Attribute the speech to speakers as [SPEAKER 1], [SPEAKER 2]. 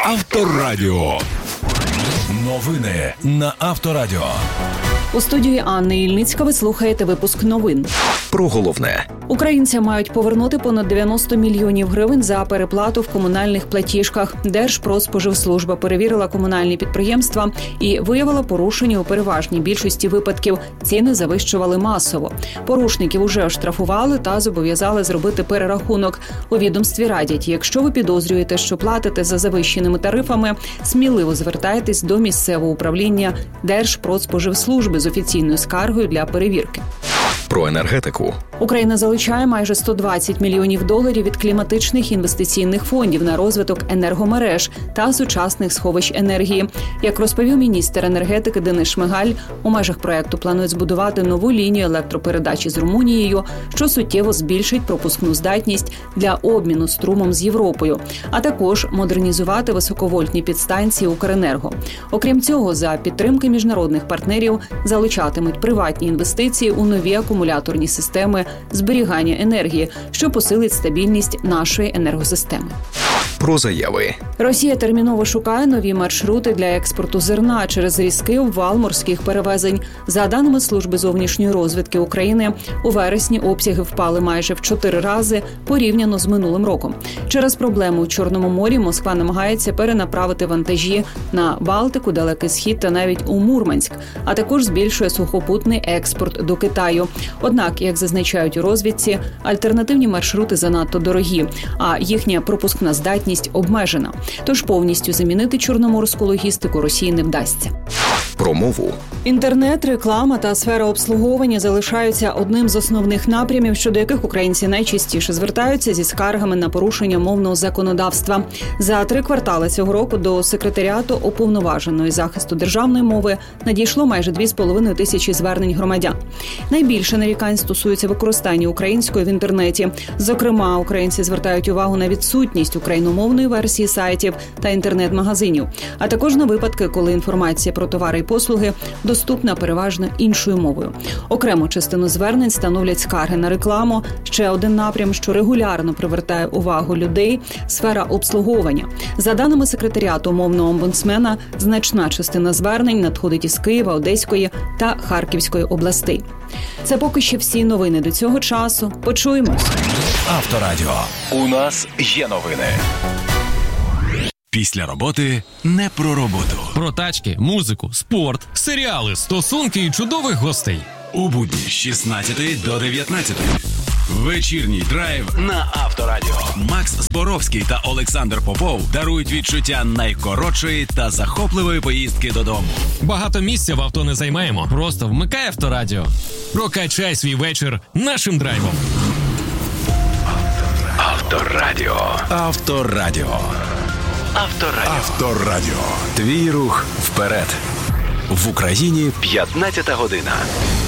[SPEAKER 1] Авторадіо. Новини на Авторадіо.
[SPEAKER 2] У студії Анни Ільницька ви слухаєте випуск новин.
[SPEAKER 3] Про головне.
[SPEAKER 2] Українцям мають повернути понад 90 мільйонів гривень за переплату в комунальних платіжках. Держпродспоживслужба перевірила комунальні підприємства і виявила порушення у переважній більшості випадків. Ціни завищували масово. Порушників уже оштрафували та зобов'язали зробити перерахунок. У відомстві радять, якщо ви підозрюєте, що платите за завищеними тарифами, сміливо звертайтесь до місцевого управління Держпродспоживслужби з офіційною скаргою для перевірки.
[SPEAKER 3] Про енергетику.
[SPEAKER 2] Україна залучає майже 120 мільйонів доларів від кліматичних інвестиційних фондів на розвиток енергомереж та сучасних сховищ енергії. Як розповів міністр енергетики Денис Шмигаль, у межах проекту планують збудувати нову лінію електропередачі з Румунією, що суттєво збільшить пропускну здатність для обміну струмом з Європою, а також модернізувати високовольтні підстанції Укренерго. Окрім цього, за підтримки міжнародних партнерів залучатимуть приватні інвестиції у нові акумуляторні системи зберігання енергії, що посилить стабільність нашої енергосистеми.
[SPEAKER 3] Про заяви.
[SPEAKER 2] Росія терміново шукає нові маршрути для експорту зерна через різкий обвал морських перевезень. За даними Служби зовнішньої розвідки України, у вересні обсяги впали майже в 4 рази порівняно з минулим роком. Через проблему у Чорному морі Москва намагається перенаправити вантажі на Балтику, Далекий Схід та навіть у Мурманськ, а також збільшує сухопутний експорт до Китаю. Однак, як зазначають у розвідці, альтернативні маршрути занадто дорогі, а їхня пропускна здатність обмежена. Тож повністю замінити чорноморську логістику Росії не вдасться.
[SPEAKER 3] Про мову.
[SPEAKER 2] Інтернет, реклама та сфера обслуговування залишаються одним з основних напрямів, щодо яких українці найчастіше звертаються зі скаргами на порушення мовного законодавства. За 3 квартали цього року до секретаріату уповноваженої захисту державної мови надійшло майже 2,5 тисячі звернень громадян. Найбільше нарікань стосується використання української в інтернеті. Зокрема, українці звертають увагу на відсутність україномовної версії сайтів та інтернет-магазинів, а також на випадки, коли інформація про товари і послуги доступна переважно іншою мовою. Окрему частину звернень становлять скарги на рекламу. Ще один напрям, що регулярно привертає увагу людей – сфера обслуговування. За даними секретаріату мовного омбудсмена, значна частина звернень надходить із Києва, Одеської та Харківської областей. Це поки що всі новини до цього часу. Почуємось.
[SPEAKER 1] Авторадіо. У нас є новини. Після роботи не про роботу.
[SPEAKER 4] Про тачки, музику, спорт, серіали, стосунки і чудових гостей.
[SPEAKER 1] У будні з 16 до 19. Вечірній драйв на Авторадіо. Макс Зборовський та Олександр Попов дарують відчуття найкоротшої та захопливої поїздки додому.
[SPEAKER 4] Багато місця в авто не займаємо. Просто вмикай Авторадіо. Прокачай свій вечір нашим драйвом.
[SPEAKER 1] Авторадіо. Авторадіо. Авторадіо. Авторадіо. Твій рух вперед. В Україні 15 година.